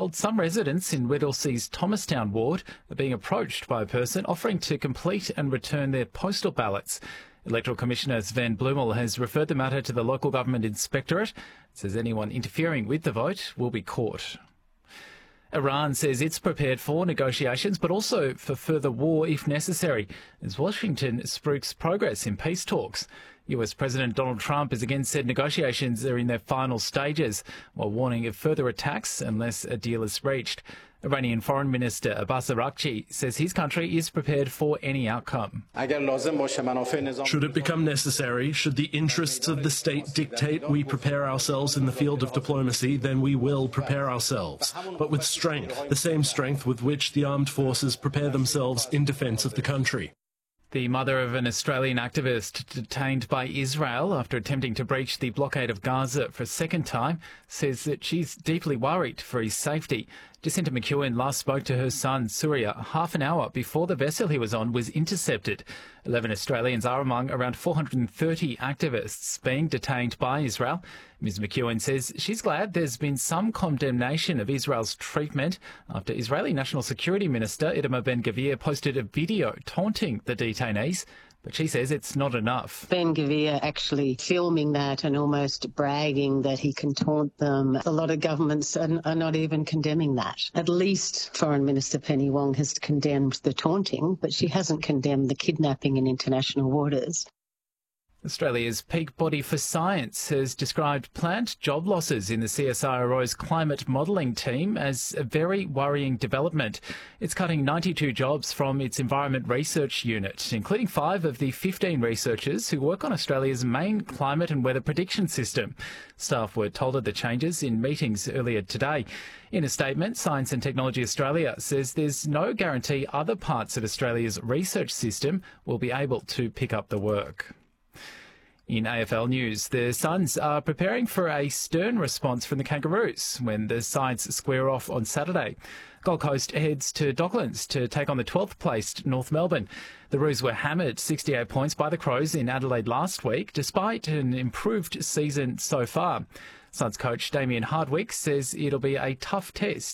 told some residents in Whittlesea's Thomastown ward are being approached by a person offering to complete and return their postal ballots. Electoral Commissioner Sven Blumel has referred the matter to the local government inspectorate. It says anyone interfering with the vote will be caught. Iran says it's prepared for negotiations, but also for further war if necessary, as Washington spooks progress in peace talks. US President Donald Trump has again said negotiations are in their final stages, while warning of further attacks unless a deal is reached. Iranian Foreign Minister Abbas Araghchi says his country is prepared for any outcome. Should it become necessary, should the interests of the state dictate we prepare ourselves in the field of diplomacy, then we will prepare ourselves, but with strength, the same strength with which the armed forces prepare themselves in defence of the country. The mother of an Australian activist detained by Israel after attempting to breach the blockade of Gaza for a second time says that she's deeply worried for his safety. Jacinta McEwen last spoke to her son, Surya, half an hour before the vessel he was on was intercepted. 11 Australians are among around 430 activists being detained by Israel. Ms McEwen says she's glad there's been some condemnation of Israel's treatment after Israeli National Security Minister Itamar Ben-Gvir posted a video taunting the detainees. But she says it's not enough. Ben-Gvir actually filming that and almost bragging that he can taunt them. A lot of governments are not even condemning that. At least Foreign Minister Penny Wong has condemned the taunting, but she hasn't condemned the kidnapping in international waters. Australia's peak body for science has described planned job losses in the CSIRO's climate modelling team as a very worrying development. It's cutting 92 jobs from its Environment Research Unit, including 5 of the 15 researchers who work on Australia's main climate and weather prediction system. Staff were told of the changes in meetings earlier today. In a statement, Science and Technology Australia says there's no guarantee other parts of Australia's research system will be able to pick up the work. In AFL news, the Suns are preparing for a stern response from the Kangaroos when the sides square off on Saturday. Gold Coast heads to Docklands to take on the 12th placed North Melbourne. The Roos were hammered 68 points by the Crows in Adelaide last week, despite an improved season so far. Suns coach Damien Hardwick says it'll be a tough test